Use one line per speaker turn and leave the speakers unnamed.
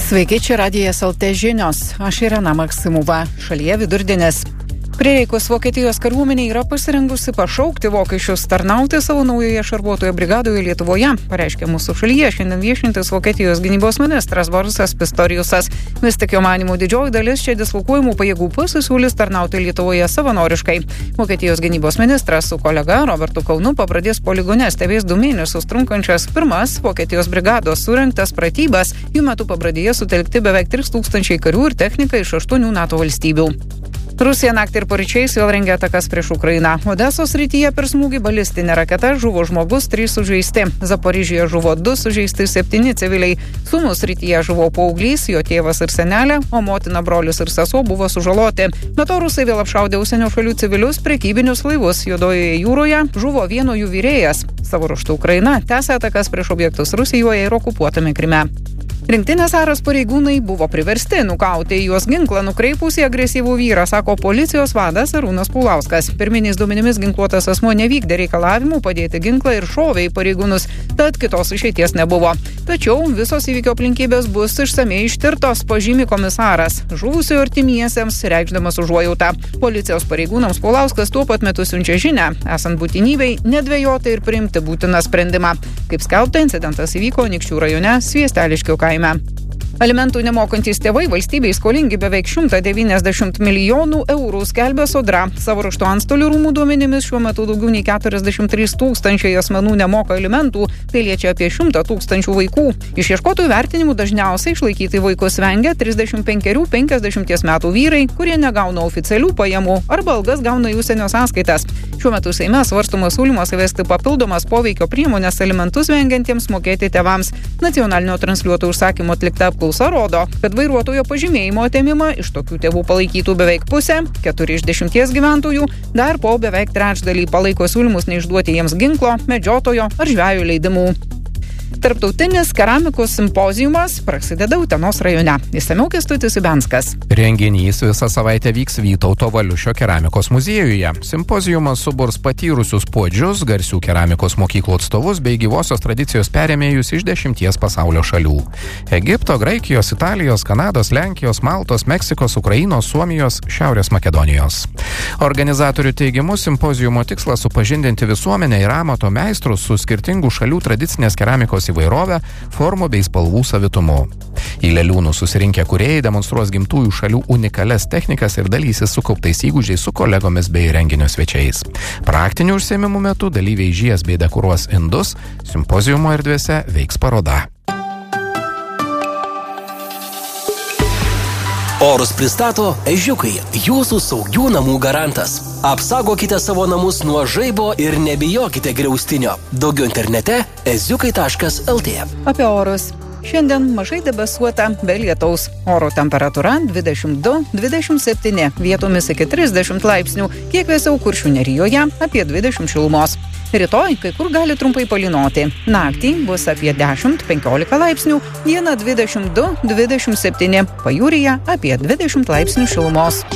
Sveiki, čia Radijas LT žinios. Aš Irena Maksimova. Šalyje vidurdienis. Prireikus Vokietijos kariuomenė yra pasirengusi pašaukti vokiečius tarnauti savo naujoje šarvuotoje brigadoje Lietuvoje, pareiškė mūsų šalyje šiandien viešintis Vokietijos gynybos ministras Borisas Pistoriusas. Vis tik jo manymu didžioji dalis čia dislokuojamų pajėgų pasisiūlys tarnauti Lietuvoje savanoriškai. Vokietijos gynybos ministras su kolega Robertu Kaunu pabradės poligone stebės 2 mėnesius trunkančias pirmas Vokietijos brigados surengtas pratybas. Jų metu pabradėje sutelkti beveik 3000 karių ir technika iš 8 NATO valstybių. Rusija naktį ir paryčiais vėl rengia atakas prieš Ukrainą. Odesos srityje per smūgį balistinė raketa žuvo žmogus, 3 sužeisti. Zaporižėje žuvo 2 sužeisti, 7 civiliai. Sūnus srityje žuvo paauglys, jo tėvas ir senelė, o motina, brolis ir sesuo buvo sužaloti. Be to rusai vėl apšaudė užsienio šalių civilius prekybinius laivus. Juodojoje jūroje žuvo vieno jų vyrėjas. Savo ruožtu Ukraina tęsia atakas prieš objektus Rusijoje ir okupuotame Kryme. Rinktinės aras pareigūnai buvo priversti nukauti juos ginklą nukreipusį agresyvų vyrą, sako policijos vadas Arūnas Paulauskas. Pirminiais duomenimis ginkluotas asmuo nevykdė reikalavimų padėti ginklą ir šovė į pareigūnus, tad kitos išeities nebuvo. Tačiau visos įvykio aplinkybės bus išsamei ištirtos, pažymi komisaras. Žuvusių artimiesiems reikšdamas užuojautą. Policijos pareigūnams Paulauskas tuo pat metu siunčia žinią, esant būtinybei nedvejoti ir priimti būtiną sprendimą. Kaip skelbta, incidentas įvyko Anykščių rajone Sviesteliškių kaime. Alimentų nemokantys tėvai valstybei skolingi beveik 190 milijonų eurų, skelbia Sodra. Savo ruožtu Antstolių rūmų duomenimis šiuo metu daugiau nei 43 000 asmenų nemoka alimentų, tai liečia apie 100 000 vaikų. Išieškotojų vertinimų dažniausiai išlaikyti vaikus vengia 35–50 metų vyrai, kurie negauna oficialių pajamų arba algas gauna į užsienio sąskaitas. Šiuo metu Seime svarstomas siūlymas įvesti papildomas poveikio priemonės alimentus vengiantiems mokėti tėvams. Nacionalinio transliuotojų užsakymo atlikta apklausa rodo, kad vairuotojo pažymėjimo atėmimą iš tokių tėvų palaikytų beveik pusė, 4 iš 10 gyventojų, dar po beveik trečdalį palaiko siūlymus neišduoti jiems ginklo, medžiotojo ar žvejo leidimų. Tarptautinis keramikos simpoziumas prasideda Utenos rajone. Išsamiau Kęstutis Ibenskas.
Renginys visą savaitę vyks Vytauto Valiušio keramikos muziejuje. Simpoziumas suburs patyrusius puodžius, garsių keramikos mokyklų atstovus bei gyvosios tradicijos perėmėjus iš 10 pasaulio šalių. Egipto, Graikijos, Italijos, Kanados, Lenkijos, Maltos, Meksikos, Ukrainos, Suomijos, Šiaurės Makedonijos. Organizatorių teigimu simpoziumo tikslas supažindinti visuomenę ir amato meistrus su skirtingų šalių tradicinės keramikos įvairovę, formų bei spalvų savitumu. Į Leliūnus susirinkę kūrėjai demonstruos gimtųjų šalių unikalias technikas ir dalysis sukauptais įgūdžiais su kolegomis bei renginio svečiais. Praktinių užsiėmimų metu dalyviai žies bei dekoruos indus, simpoziumo erdvėse veiks paroda.
Orus pristato Ežiukai, jūsų saugių namų garantas. Apsaugokite savo namus nuo žaibo ir nebijokite griaustinio. Daugiau internete eziukai.lt.
Apie orus. Šiandien mažai debesuota, be lietaus. Oro temperatūra 22–27, vietomis iki 30 laipsnių, kiek vėsiau Kuršių nerijoje apie 20 šilumos. Rytoj kai kur gali trumpai palynoti. Naktį bus apie 10–15 laipsnių, dieną 22–27, pajūryje apie 20 laipsnių šilumos.